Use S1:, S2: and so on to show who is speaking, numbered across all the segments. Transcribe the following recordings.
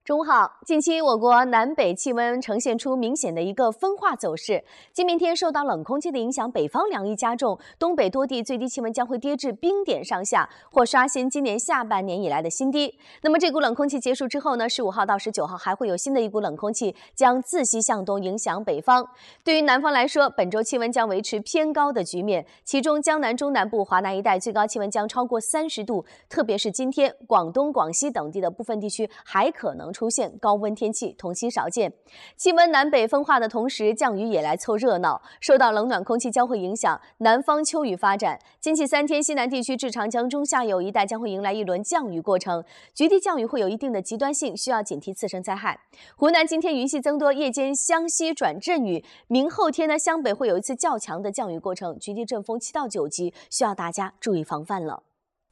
S1: 中午好，近期我国南北气温呈现出明显的一个分化走势。今明天受到冷空气的影响，北方凉意加重，东北多地最低气温将会跌至冰点上下，或刷新今年下半年以来的新低。那么这股冷空气结束之后呢，15号到19号还会有新的一股冷空气将自西向东影响北方。对于南方来说，本周气温将维持偏高的局面，其中江南中南部、华南一带最高气温将超过30度，特别是今天，广东、广西等地的部分地区还可能出现高温天气，同期少见。气温南北分化的同时，降雨也来凑热闹。受到冷暖空气交汇影响，南方秋雨发展。近期3天，西南地区至长江中下游一带将会迎来一轮降雨过程，局地降雨会有一定的极端性，需要警惕次生灾害。湖南今天云系增多，夜间湘西转阵雨，明后天呢，湘北会有一次较强的降雨过程，局地阵风7到9级，需要大家注意防范了。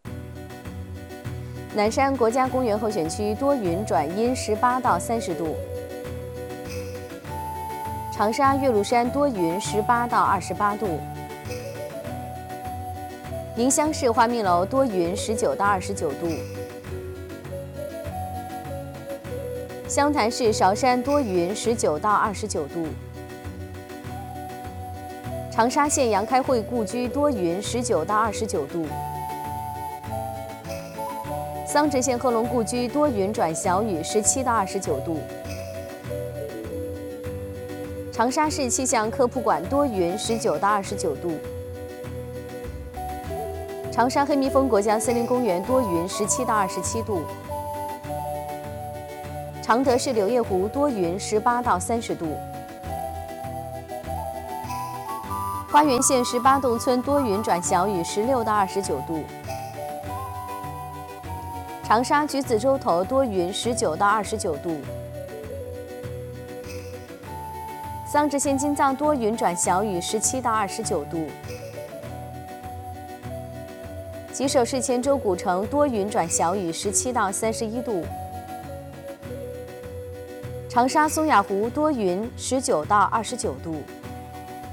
S1: 南山国家公园候选区多云转阴18到30度，长沙岳麓山多云18到28度，宁乡市花蜜楼多云19到29度，湘潭市韶山多云19到29度，长沙县杨开会故居多云19到29度。桑植县贺龙故居多云转小雨17到29度，长沙市气象科普馆多云19到29度，长沙黑蜜蜂国家森林公园多云17到27度，常德市柳叶湖多云18到30度，花园县18洞村多云转小雨16到29度。长沙橘子洲头多云19到29度，桑植县金藏多云转小雨17到29度，吉首市黔州古城多云转小雨17到31度，长沙松雅湖多云19到29度。